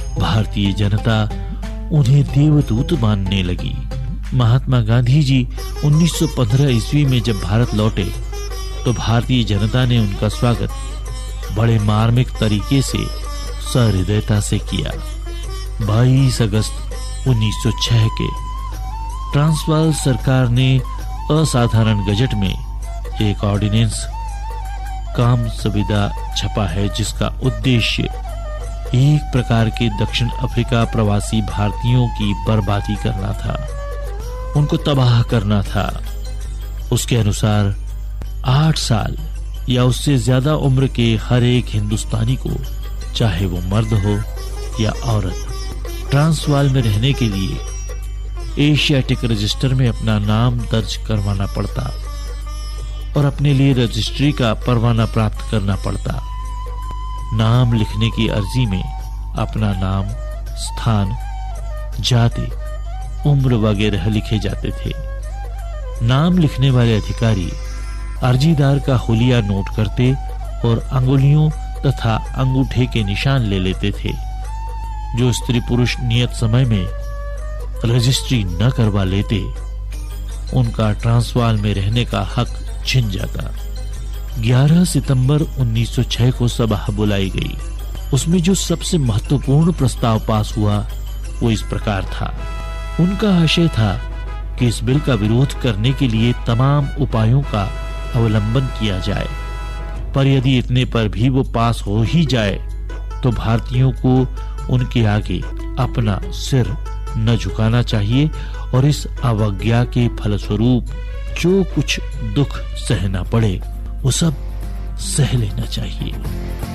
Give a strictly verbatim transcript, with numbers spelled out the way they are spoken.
भारतीय जनता उन्हें देवदूत मानने लगी। महात्मा गांधी जी उन्नीस सौ पंद्रह ईस्वी में जब भारत लौटे तो भारतीय जनता ने उनका स्वागत बड़े मार्मिक तरीके से सहृदयता से किया। बाईस अगस्त उन्नीस सौ छह के ट्रांसवाल सरकार ने असाधारण गजट में एक ऑर्डिनेंस काम संविदा छपा है, जिसका उद्देश्य एक प्रकार के दक्षिण अफ्रीका प्रवासी भारतीयों की बर्बादी करना था, उनको तबाह करना था। उसके अनुसार आठ साल या उससे ज्यादा उम्र के हर एक हिंदुस्तानी को, चाहे वो मर्द हो या औरत, ट्रांसवाल में रहने के लिए एशियाटिक रजिस्टर में अपना नाम दर्ज करवाना पड़ता और अपने लिए रजिस्ट्री का परवाना प्राप्त करना पड़ता। नाम लिखने की अर्जी में अपना नाम, स्थान, जाति, उम्र वगैरह लिखे जाते थे। नाम लिखने वाले अधिकारी अर्जीदार का हुलिया नोट करते और अंगुलियों तथा अंगूठे के निशान ले लेते थे। जो स्त्री पुरुष नियत समय में रजिस्ट्री न करवा लेते, उनका ट्रांसवाल में रहने का हक छिन जाता। ग्यारह सितंबर उन्नीस सौ छह को सभा बुलाई गई। उसमें जो सबसे महत्वपूर्ण प्रस्ताव पास हुआ वो इस प्रकार था। उनका आशय था कि इस बिल का विरोध करने के लिए तमाम उपायों का अवलंबन किया जाए, पर यदि इतने पर भी वो पास हो ही जाए तो भारतीयों को उनके आगे अपना सिर न झुकाना चाहिए और इस अवज्ञा के फलस्वरूप जो कुछ दुख सहना पड़े वो सब सह लेना चाहिए।